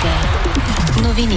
Новини.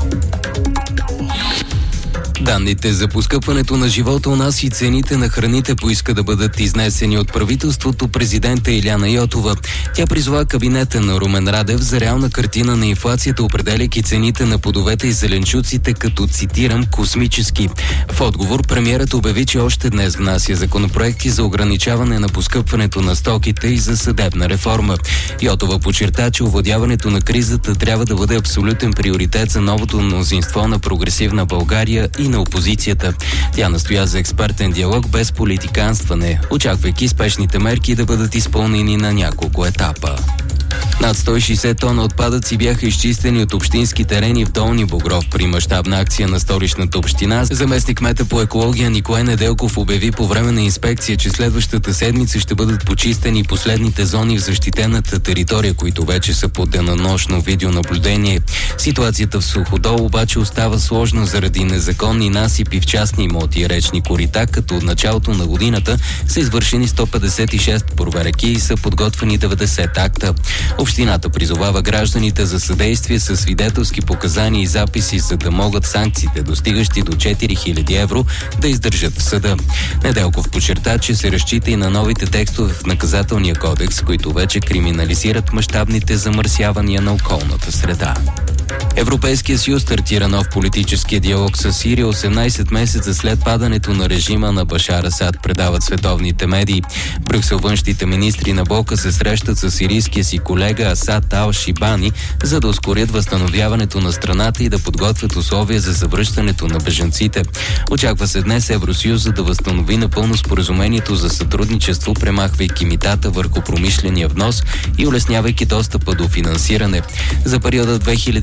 Данните за поскъпването на живота у нас и цените на храните поиска да бъдат изнесени от правителството президента Илияна Йотова. Тя призова кабинета на Румен Радев за реална картина на инфлацията, определяйки цените на плодовете и зеленчуците като, цитирам, космически. В отговор премиерът обяви, че още днес внася законопроекти за ограничаване на поскъпването на стоките и за съдебна реформа. Йотова подчерта, че овладяването на кризата трябва да бъде абсолютен приоритет за новото мнозинство на Прогресивна България и на опозицията. Тя настоя за експертен диалог без политиканстване, очаквайки спешните мерки да бъдат изпълнени на няколко етапа. Над 160 тона отпадъци бяха изчистени от общински терени в Долни Богров при мащабна акция на Столичната община. Заместник-кмета по екология Николай Неделков обяви по време на инспекция, че следващата седмица ще бъдат почистени последните зони в защитената територия, които вече са под денонощно видеонаблюдение. Ситуацията в Суходол обаче остава сложна заради незаконни насипи в частни имоти и речни корита, като от началото на годината са извършени 156 проверки и са подготвени 90 акта. Общината призовава гражданите за съдействие със свидетелски показания и записи, за да могат санкциите, достигащи до 4000 евро, да издържат в съда. Неделков подчерта, че се разчита и на новите текстове в наказателния кодекс, които вече криминализират мащабните замърсявания на околната среда. Европейския съюз стартира нов политически диалог с Сирия 18 месеца след падането на режима на Башар Асад, предават световните медии. Брюксел външните министри на блока се срещат с сирийския си колега Асад Ал-Шибани, за да ускорят възстановяването на страната и да подготвят условия за завръщането на бежанците. Очаква се днес Евросъюза да възстанови напълно споразумението за сътрудничество, премахвайки митата върху промишления внос и улеснявайки достъпа до финансиране. За периода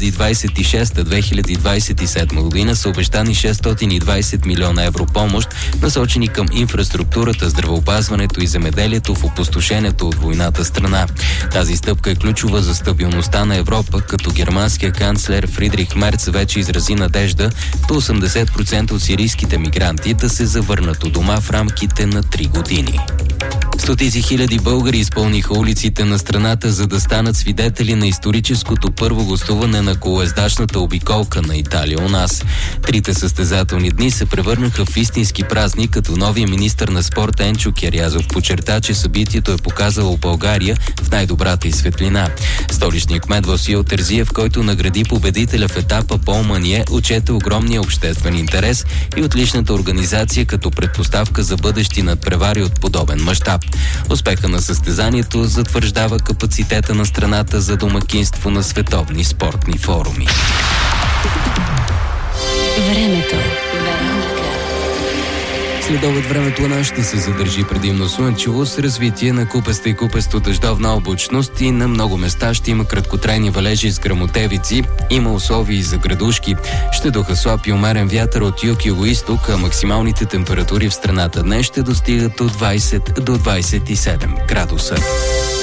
2026-2027 година са обещани 620 милиона евро помощ, насочени към инфраструктурата, здравеопазването и земеделието в опустошението от войната страна. Тази стъпка е ключова за стабилността на Европа, като германския канцлер Фридрих Мерц вече изрази надежда до 80% от сирийските мигранти да се завърнат у дома в рамките на 3 години. Стотици хиляди българи изпълниха улиците на страната, за да станат свидетели на историческото първо гостуване на колоездачната обиколка на Италия у нас. Трите състезателни дни се превърнаха в истински празник, като новия министър на спорта Енчо Керязов подчерта, че събитието е показало България в най-добрата й светлина. Столичният кмет Васил Терзиев, който награди победителя в етапа Пол Мание, отчете огромния обществен интерес и отличната организация като предпоставка за бъдещи надпревари от подобен мащаб. Успеха на състезанието затвърждава капацитета на страната за домакинство на световни спортни форуми. Времето. Следобед времето у нас ще се задържи предимно слънчево с развитие на купеста и купесто дъждовна облачност и на много места ще има краткотрайни валежи с гръмотевици, има условия и за градушки. Ще духа слаб и умерен вятър от юг и югоизток, а максималните температури в страната днес ще достигат от 20 до 27 градуса.